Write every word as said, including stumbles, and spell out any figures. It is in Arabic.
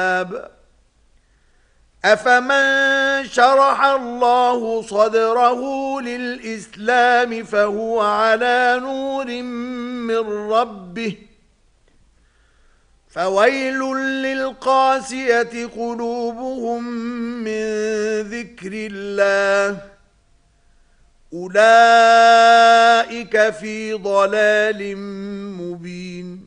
أفمن شرح الله صدره للإسلام فهو على نور من ربه فويل للقاسية قلوبهم من ذكر الله أولئك في ضلال مبين